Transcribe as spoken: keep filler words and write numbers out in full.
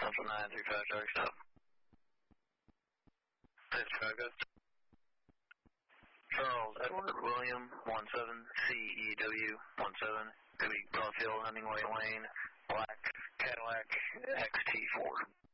Central nine three five, traffic stop. This traffic. Charles Edward William one seven C E W one seven, could be Garfield Hemingway Lane, black Cadillac X T four.